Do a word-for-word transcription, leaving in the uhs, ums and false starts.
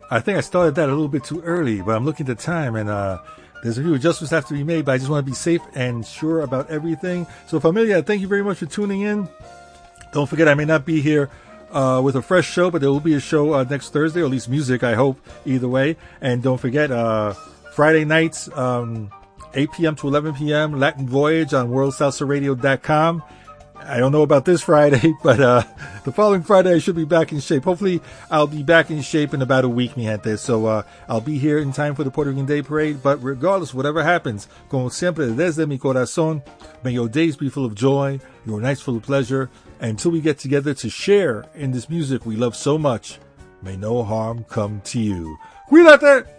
I think I started that a little bit too early, but I'm looking at the time, and uh, there's a few adjustments that have to be made, but I just want to be safe and sure about everything. So, familia, thank you very much for tuning in. Don't forget, I may not be here uh, with a fresh show, but there will be a show uh, next Thursday, or at least music, I hope, either way. And don't forget, uh, Friday nights, um, eight p.m. to eleven p.m., Latin Voyage on world salsa radio dot com. I don't know about this Friday, but uh, the following Friday I should be back in shape. Hopefully, I'll be back in shape in about a week, mi gente. So uh, I'll be here in time for the Puerto Rican Day Parade. But regardless, whatever happens, como siempre, desde mi corazón, may your days be full of joy, your nights full of pleasure. And until we get together to share in this music we love so much, may no harm come to you. Cuídate!